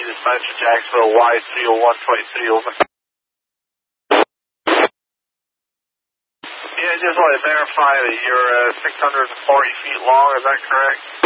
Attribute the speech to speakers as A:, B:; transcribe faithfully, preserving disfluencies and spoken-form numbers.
A: dispatcher Jacksonville, Y three oh one twenty-three, over. Yeah, just want to verify that you're uh, six hundred forty feet long, is that correct?